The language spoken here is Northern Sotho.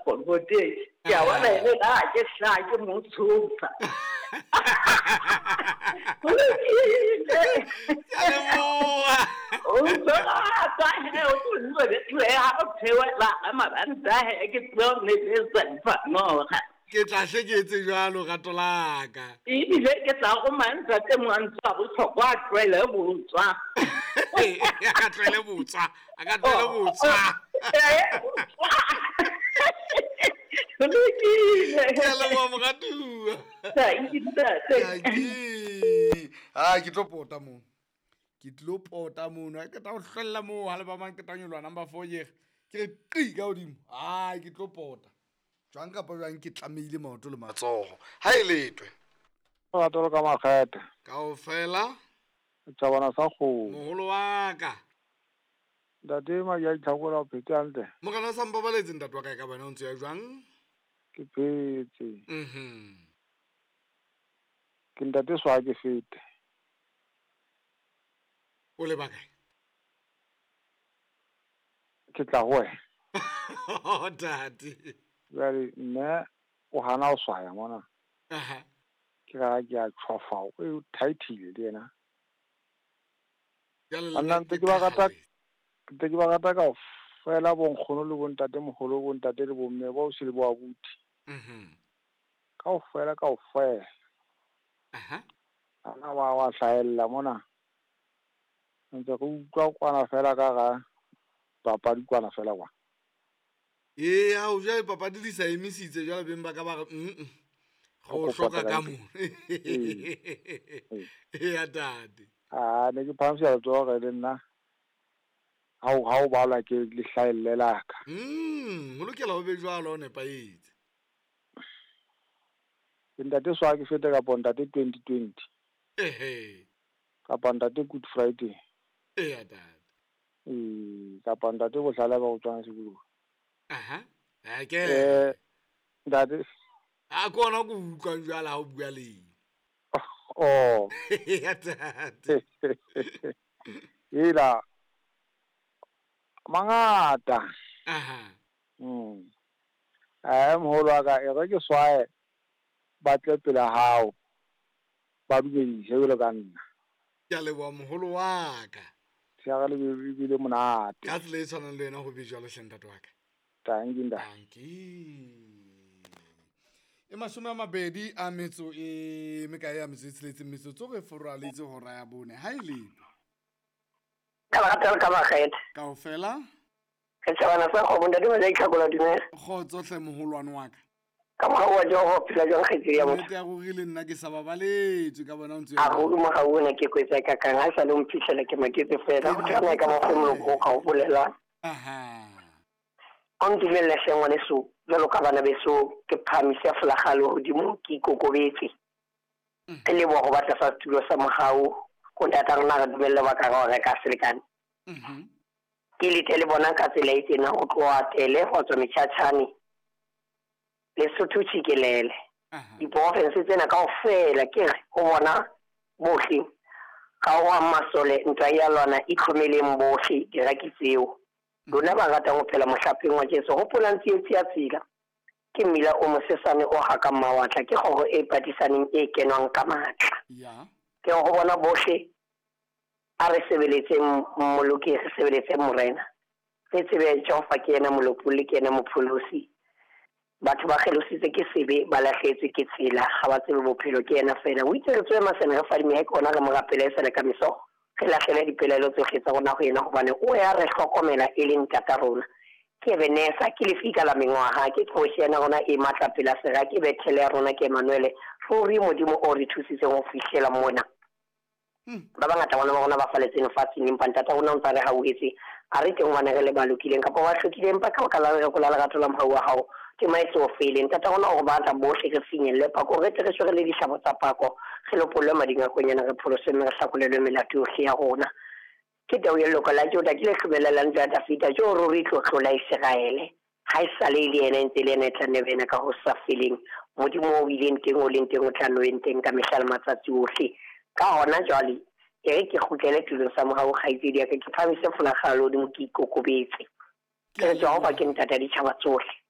khổn vô đi kiểu này đây đã cái sai cái muốn xuống Chale mua. cái heo tôi người để thuê áo theo lại mà anh ta hay cái tương này cái sản phẩm ngon hả Ke tla hleketse jwalo gato la ka. ebile ke tla go mantsha te mwantsha botlhokwa a tlwaele botswa A ka tlwaele botswa. A ka tlwaele botswa. Ke leboha moratuwa. Ke tlo pota moo. Ke tlo pota mono. Ke tla o hlwella moo ha le ba mang ke tla nyoloha number 4 yere. Ke re qi ka hodimo. Ke tlo pota. Jwang kapa jwang ke tlameile maoto le matsogo. Ha e letwe. Ba tolo ka makgethe. Kaofela. Tsabana sa go. Moholo wa ka. Date ma ya tlhagola phete ante. Mogala sa mbabaletse ntate wa kae ka bana o ntse ya jwang? Ke phetse. Ke ntate swa ke fete. O le ba kae? Ke tla go wena. Tate. Jale nne o hana o swaya mona. Ke ga ke a tshwafa o title le yena. Anna ntse ke ba gata ka fela bonkgono le bontate mogolo bontate le bomme ba o se le bo abuti. Ka o fela. Ana wa hlaella mona. Ntse go utlwa kwana fela ka ga papadi kwana fela kwa. Ha o ja papadi di sa emisitse jalo beng ba ka ba go hloka ka mo. Ya tate. Ne ke phamsa tsoga le nna. Ha o balwa ke le hlaelela ka. Ho lokela ho be jwalo o nepaetse. Ntate swa ke fete ka pontate 2020. Ka pontate Good Friday. Ya tate. Ka pontate go hlala ba go tswana sekolo. Ke. Ntate. A kona go utlwa jwala ha o bua le. Ya tate. Ila mangata. Moholo wa ka e re ke swae ba tle pela hao ba dumedise jwalo ka nna. Ke a leboha moholo wa ka. Ga le bile monate. Ka tsela e tshwanang le wena go be jwalo ntate wa ka. Tanki. E 20 a metso e mekae ya metso e tsheletse metsotso re foraletse ho raya bone ha e le ka ba kgethe kaofela ke tsabana sa go bontate ba ja itlhakola dumela kgotso hle moholwane wa ka ka mo wa jo go phela jang kgetsi ya motho ya go rile nna ke sa babaletse ka bona o ntse a go mo ga bona ke kwetsa ka kang ha sa le mphitlhela ke maketse fela go tsana ka mo go go ka o bolela on dumela sengwe le so jalo ka bana beso ke phamisa flagalo hodimo ke kokobetse le bo go batla fa tulo sa mogao go ntata rena ga dumela ba ka ga re ka selekane ke le tele bona ka tsela e tsena go tloa tele go tswa metšhatšhane le sotho tshikelele di province tsena ka ofela ke re go bona bohle ga wa masole ntwa ya lwana itlhomeleng bohle diraki tseo lona ba rata go phela mohlapeng wa Jesu go polantsi e tsia tsila ke mmila o mosesane o haka mawatla ke go e patisaneng e kenwang ka matla ke go bona bohle a re sebeletse moloki re sebeletse morena se tsebe Jehova ke ena molopole ke ena mopholosi batho ba kgelositse ke sebe ba lahletse ke tsela ga ba tsebe bophelo ke ena fela o itse re tswe masene re fadime ha kona re mo rapele sele ka miso ke lahlele dipelelo tsohle tsa rona go ena gobane o ya re hlokomela e leng tata rona ke Vanessa ke lefika la mengwaga ke tloshi ena rona e matla pela sera ke bethele ya rona ke Emmanuel ruri modimo o re thusitse go fihlela mona ba bangata bona ba rona ba faletseng fatsing empa ntata rona o tsare ha o etse a re teng bana re le balukileng ka ba hlokileng pa ka la re go la lerato la mhau wa hao ke maitse o feileng ntata rona o batla bohle re finyelle pako re tle re shwere le dihlabo tsa pako re lopole madinga kwenyana re pholose mme re hlakolelwe melato yohle ya rona ke tau ya loko la Juda ke le hlobelelang tsa Dafita jo ruri tlotlola Israele ha isale ile ena ntse le ena tla nebena ka ho sa feeling modimo o ileng teng o leng teng o tla no enteng ka mehla le matsatsi ohle ka hona jwale e re ke khutlele tulong sa mogao kgaitsedi ya ke phamise fulagalo di mo ke ikokobetse ke Jehova ke ntata di tshaba tsohle